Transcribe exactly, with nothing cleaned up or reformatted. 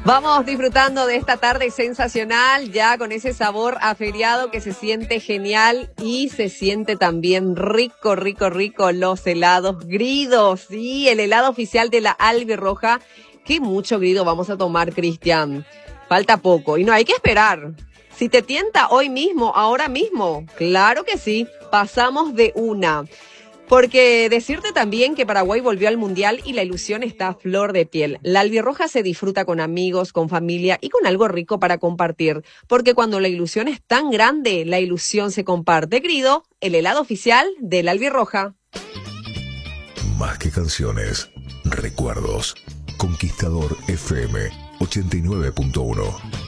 Vamos disfrutando de esta tarde sensacional, ya con ese sabor a feriado que se siente genial y se siente también rico, rico, rico los helados Grido. Sí, el helado oficial de la Albirroja. Qué mucho Grido vamos a tomar, Cristian. Falta poco y no hay que esperar. Si te tienta hoy mismo, ahora mismo, claro que sí, pasamos de una. Porque decirte también que Paraguay volvió al Mundial y la ilusión está a flor de piel. La albirroja se disfruta con amigos, con familia y con algo rico para compartir. Porque cuando la ilusión es tan grande, la ilusión se comparte. Grido, el helado oficial de la albirroja. Más que canciones, recuerdos. Conquistador F M ochenta y nueve punto uno.